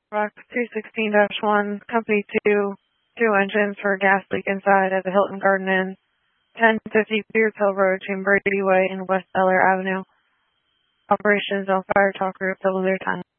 Rock 216-1, Company 2, 2 engines for a gas leak inside at the Hilton Garden Inn, 1050 Beers Hill Road between Brady Way and West Eller Avenue. Operations on Fire Talk Group, double their time.